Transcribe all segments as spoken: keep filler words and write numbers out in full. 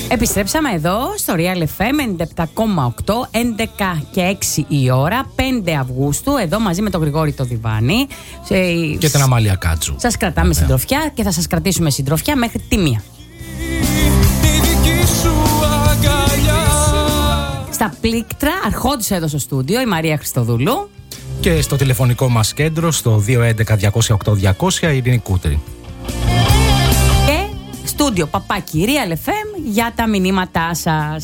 Επιστρέψαμε εδώ στο Real εφ εμ ενενήντα επτά κόμμα οκτώ, έντεκα και έξι η ώρα, πέντε Αυγούστου, εδώ μαζί με τον Γρηγόρη το Διβάνι και την Αμάλια Κάτσου. Σας κρατάμε yeah. συντροφιά και θα σας κρατήσουμε συντροφιά μέχρι τη μία. Στα πλήκτρα αρχόντουσα εδώ στο στούντιο η Μαρία Χριστοδούλου. Και στο τηλεφωνικό μας κέντρο στο δύο έντεκα διακόσια οκτώ διακόσια η Ειρήνη Κούτρη. Και στούντιο παπάκι Real εφ εμ για τα μηνύματά σας.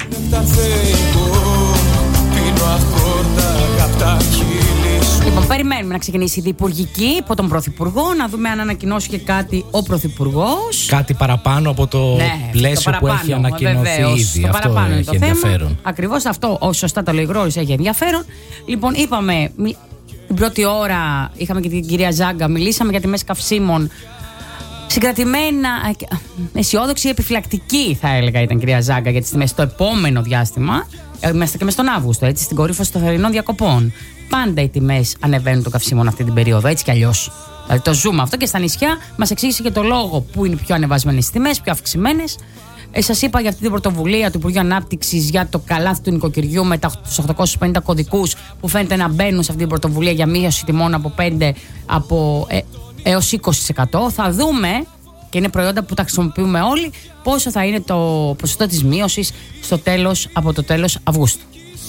Λοιπόν, περιμένουμε να ξεκινήσει η διπουργική υπό τον Πρωθυπουργό, να δούμε αν ανακοινώσει και κάτι ο Πρωθυπουργός. Κάτι παραπάνω από το ναι, πλαίσιο το που έχει ανακοινωθεί βεβαίως, ήδη. Το αυτό παραπάνω είναι έχει το ενδιαφέρον. Θέμα. Ακριβώς αυτό, όσο σωστά το λέει Γρόρης, έχει ενδιαφέρον. Λοιπόν, είπαμε την πρώτη ώρα, είχαμε και την κυρία Ζάγκα, μιλήσαμε για τιμές καυσίμων. Συγκρατημένα, αισιόδοξη, επιφυλακτική θα έλεγα ήταν η κυρία Ζάγκα για τις τιμές στο επόμενο διάστημα. Είμαστε και μες τον Αύγουστο, έτσι, στην κορύφωση των θερινών διακοπών. Πάντα οι τιμές ανεβαίνουν των καυσίμων αυτή την περίοδο, έτσι κι αλλιώς. Δηλαδή το ζούμε αυτό και στα νησιά μας εξήγησε και το λόγο που είναι πιο ανεβασμένες οι τιμές, πιο αυξημένες. Ε, σας είπα για αυτή την πρωτοβουλία του Υπουργείου Ανάπτυξης για το καλάθι του νοικοκυριού με τους οκτακόσιους πενήντα κωδικούς που φαίνεται να μπαίνουν σε αυτή την πρωτοβουλία για μείωση τιμών από πέντε από, ε, έως είκοσι τοις εκατό. Θα δούμε, και είναι προϊόντα που τα χρησιμοποιούμε όλοι, πόσο θα είναι το ποσοστό της μείωσης στο τέλος, από το τέλος Αυγούστου.